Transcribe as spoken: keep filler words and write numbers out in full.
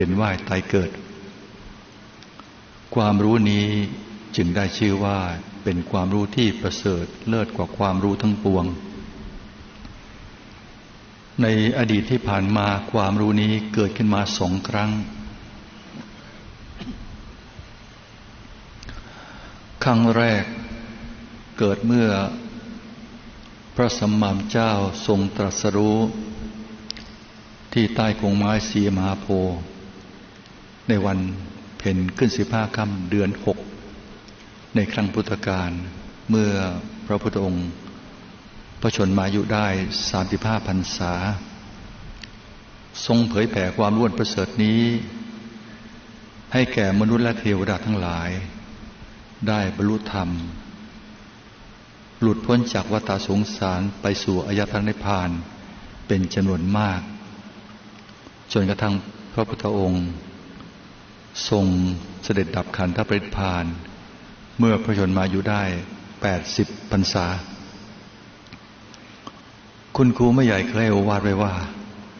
เห็นว่ายตายเกิดความรู้นี้จึงได้ชื่อว่าเป็นความรู้ที่ประเสริฐเลิศกว่าความรู้ทั้งปวงในอดีตที่ผ่านมาความรู้นี้เกิดขึ้นมาสองครั้งครั้งแรกเกิดเมื่อพระสัมมาสัมพุทธเจ้าทรงตรัสรู้ที่ใต้โคนไม้สีมหาโพธิ์ในวันเพ็ญขึ้นสิบห้าค่ำเดือนหกในครั้งพุทธกาลเมื่อพระพุทธองค์พระชนมายุได้สามสิบห้าพรรษาทรงเผยแผ่ความรู้อันประเสริฐนี้ให้แก่มนุษย์และเทวดาทั้งหลายได้บรรลุธรรมหลุดพ้นจากวัฏสงสารไปสู่อายตนะนิพพานเป็นจำนวนมากจนกระทั่งพระพุทธองค์ทรงเสด็จดับขันธปรินิพพานเมื่อพระชนมายุได้แปดสิบพรรษาคุณครูไม่ใหญ่เคยโอวาทไว้ว่า